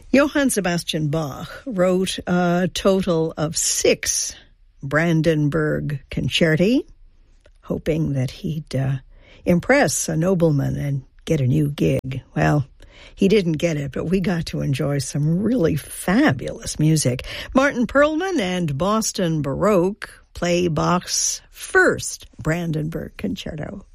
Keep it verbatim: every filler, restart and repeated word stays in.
Johann Sebastian Bach wrote a total of six Brandenburg Concerti, hoping that he'd uh, impress a nobleman and get a new gig. Well, he didn't get it, but we got to enjoy some really fabulous music. Martin Perlman and Boston Baroque play Bach's first Brandenburg Concerto.